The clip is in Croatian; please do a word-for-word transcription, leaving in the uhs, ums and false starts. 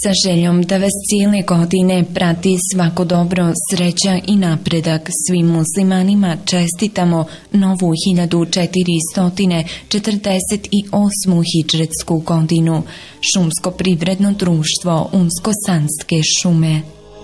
Sa željom da vas cijele godine prati svako dobro, sreća i napredak, svim muslimanima čestitamo novu hiljadu četiristo četrdeset osmu hidžretsku godinu. Šumsko privredno društvo Unsko-Sanske šume.